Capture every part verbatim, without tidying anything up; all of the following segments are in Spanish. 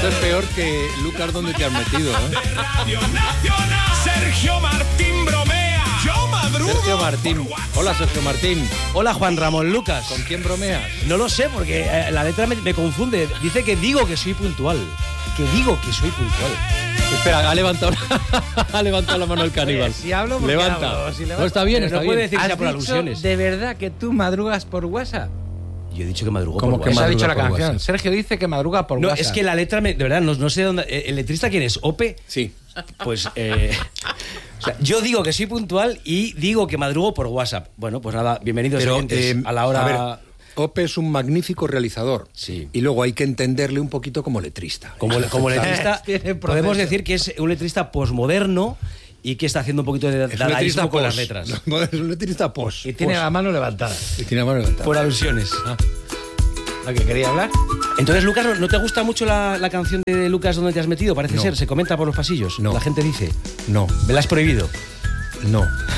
Esto es peor que Lucas, ¿dónde te has metido? ¿Eh? Radio Nacional, Sergio Martín bromea. Yo madrugo. Sergio Martín. Hola, Sergio Martín. Hola, Juan Ramón Lucas. ¿Con quién bromeas? No lo sé, porque eh, la letra me, me confunde. Dice que digo que soy puntual. Que digo que soy puntual. Espera, ha levantado, ha levantado la mano el caníbal. Oye, si hablo, porque levanta. hablo, si levanto. No, está bien, Pero está no puede bien. decir que ¿Has sea por dicho alusiones. de verdad que tú madrugas por WhatsApp? Yo he dicho que madrugo ¿Cómo por que Eso WhatsApp. ha dicho la madruga por canción. WhatsApp? Sergio dice que madruga por No, WhatsApp. es que la letra, me, de verdad, no, no sé dónde... ¿El letrista quién es? ¿Ope? Sí. Pues, eh, o sea, yo digo que soy puntual y digo que madrugo por WhatsApp. Bueno, pues nada, bienvenidos Pero, oyentes, eh, a la hora... a ver, Ope es un magnífico realizador. Sí. Y luego hay que entenderle un poquito como letrista. Como, como letrista, Tiene podemos proceso. decir que es un letrista posmoderno y que está haciendo un poquito de Es un dadaísmo letrista con las pos. letras. No, es un letrista pos. Y tiene Pos. la mano levantada. Y tiene la mano levantada. Por alusiones. ¿A qué quería hablar? Entonces, Lucas, ¿no, no te gusta mucho la, la canción de Lucas ¿Dónde te has metido? Parece No. ser, se comenta por los pasillos. No. La gente dice. No, ¿Me la has prohibido? no.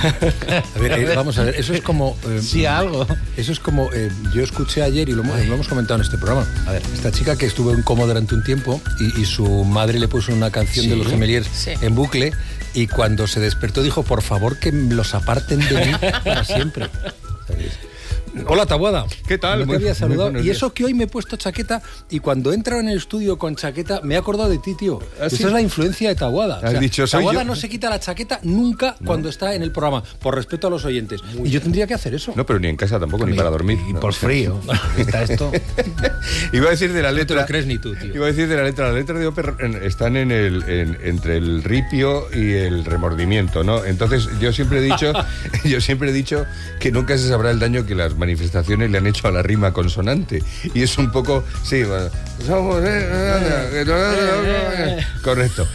A ver, eh, vamos a ver, eso es como... eh, Sí, algo. Eso es como, eh, yo escuché ayer y lo, hemos- lo hemos comentado en este programa. A ver. Esta chica que estuvo en coma durante un tiempo y, y su madre le puso una canción Sí. de los Gemeliers Sí. en bucle y cuando se despertó dijo, por favor que los aparten de mí para siempre. ¿Sabes? Hola, Taboada. ¿Qué tal? No te Muy- había muy saludado. buenos Y días. eso que hoy me he puesto chaqueta y cuando he entrado en el estudio con chaqueta me he acordado de ti, tío. ¿Ah, Esa sí? es la influencia de Taboada. Has dicho, soy Taboada yo. no se quita la chaqueta nunca cuando está en el programa, por respeto a los oyentes. y yo tendría que hacer eso. No, pero ni en casa tampoco, ni, para dormir. Y No. por frío. Está esto. Iba a decir de la No te letra. lo crees ni tú, tío. Iba a decir de la letra. Las letras de Ope en- están en el, en- entre el ripio y el remordimiento, ¿no? Entonces, yo siempre he dicho, yo siempre he dicho que nunca se sabrá el daño que las manifestaciones le han hecho a la rima consonante. Y es un poco, sí, bueno, somos, eh, eh, eh, eh, correcto.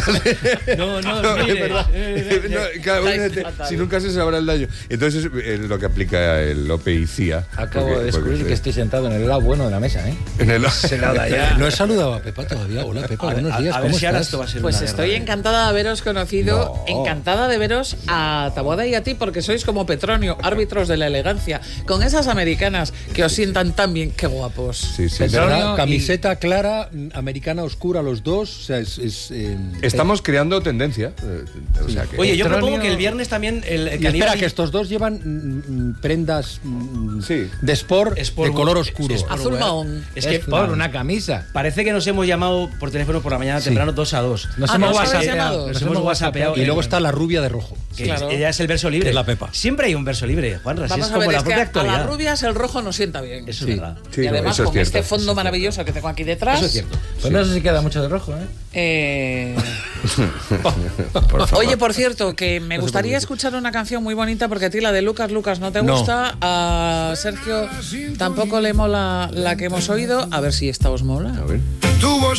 No, no, No, mire, es verdad. eh, No, cada uno Estáis te- fatal. si nunca se sabrá el daño. Entonces, es lo que aplica el Ope y C I A. Acabo Porque- de descubrir porque- que estoy sentado en el lado bueno de la mesa, ¿eh? En el... Se la da ya. No he saludado a Pepa todavía. Hola, Pepa, A, buenos a- días. a ver ¿Cómo si ahora estás? esto va a ser Pues una estoy guerra, ¿eh? encantada de haberos conocido, No. encantada de veros a Taboada y a ti, porque sois como Petronio, árbitros de la elegancia, con esas americanas que os sientan tan bien, qué guapos. Sí, sí, De sí. verdad, Petronio y- camiseta clara, mm, americana oscura, los dos. O sea, es. es, eh, Estamos creando tendencia. eh, O sea que... Oye, yo Petronio- propongo que el viernes también el, el y espera, caníbal- que estos dos llevan mm, mm, prendas mm, Sí. de sport, Sport de color bu- oscuro. es- es- Azul mahón. Es Es que por una camisa. parece que nos hemos llamado por teléfono por la mañana Sí. temprano dos a dos. Nos Ah, hemos ¿nos habéis whatsappeado. llamado? Nos hemos whatsappeado. Y luego está la rubia de rojo. Que Claro. ella es el verso libre. Es la Pepa. Siempre hay un verso libre, Juanra. Si Vamos es a como ver, la es que propia a, a actualidad. las rubias el rojo no sienta bien. Eso Sí. es verdad. Sí, y no, además eso es con cierto, este eso fondo es maravilloso que tengo aquí detrás. Eso es cierto. Pues no sé si queda mucho de rojo, ¿eh? eh, Por favor. Oye, por cierto, que me gustaría escuchar una canción muy bonita porque a ti la de Lucas Lucas no te No. gusta, a Sergio tampoco le mola la que hemos oído, a ver si esta os mola. A ver. Tuvo